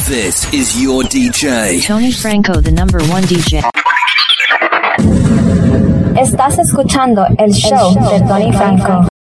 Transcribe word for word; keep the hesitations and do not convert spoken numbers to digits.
This is your D J, Tony Franco, the number one D J. Estás escuchando el show de Tony Franco.